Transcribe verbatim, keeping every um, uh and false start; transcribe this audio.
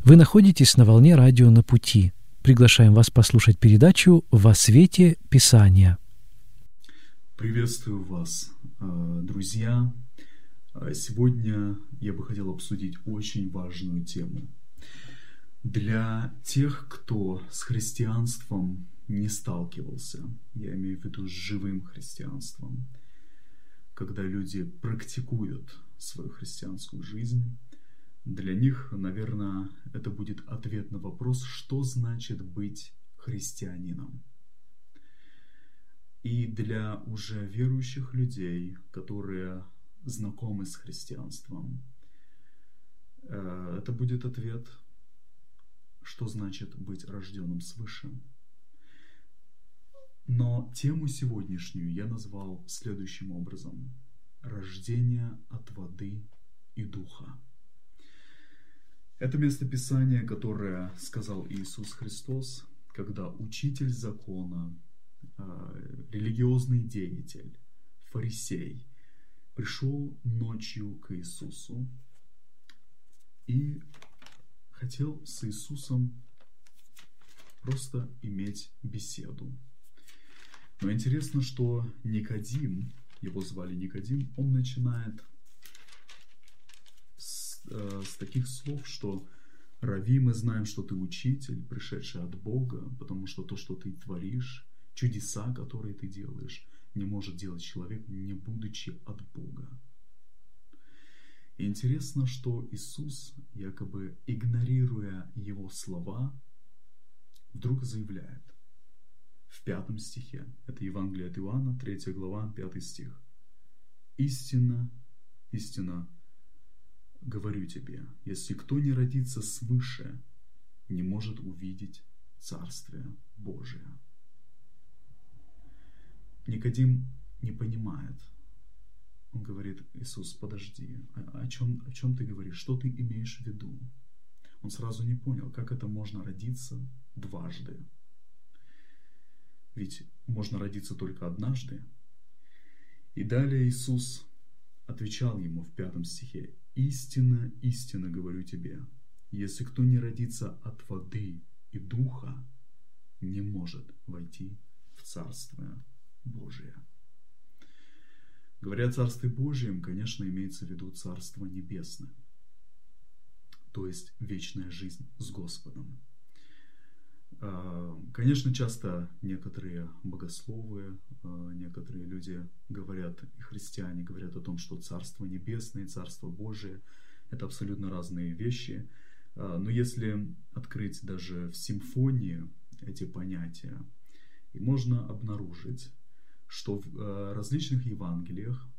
Вы находитесь на волне радио «На пути». Приглашаем вас послушать передачу «Во свете Писания». Приветствую вас, друзья. Сегодня я бы хотел обсудить очень важную тему. Для тех, кто с христианством не сталкивался, я имею в виду с живым христианством, когда люди практикуют свою христианскую жизнь, для них, наверное, это будет ответ на вопрос, что значит быть христианином. И для уже верующих людей, которые знакомы с христианством, это будет ответ, что значит быть рожденным свыше. Но тему сегодняшнюю я назвал следующим образом: рождение от воды и духа. Это местописание, которое сказал Иисус Христос, когда учитель закона, религиозный деятель, фарисей, пришел ночью к Иисусу и хотел с Иисусом просто иметь беседу. Но интересно, что Никодим, его звали Никодим, он начинает с, э, с таких слов, что «Рави, мы знаем, что ты учитель, пришедший от Бога, потому что то, что ты творишь, чудеса, которые ты делаешь, не может делать человек, не будучи от Бога». И интересно, что Иисус, якобы игнорируя его слова, вдруг заявляет в пятом стихе, это Евангелие от Иоанна, третья глава, пятый стих: «Истинно, истинно говорю тебе, если кто не родится свыше, не может увидеть Царствие Божие». Никодим не понимает. Он говорит: Иисус, подожди, о чем, о чем ты говоришь? Что ты имеешь в виду? Он сразу не понял, как это можно родиться дважды. Ведь можно родиться только однажды. И далее Иисус отвечал ему в пятом стихе: «Истинно, истинно говорю тебе, если кто не родится от воды и духа, не может войти в Царствие Божие». Говоря о Царстве Божьем, конечно, имеется в виду Царство Небесное, то есть вечная жизнь с Господом. Конечно, часто некоторые богословы, некоторые люди говорят, и христиане говорят о том, что Царство Небесное и Царство Божие – это абсолютно разные вещи. Но если открыть даже в симфонии эти понятия, и можно обнаружить, что в различных Евангелиях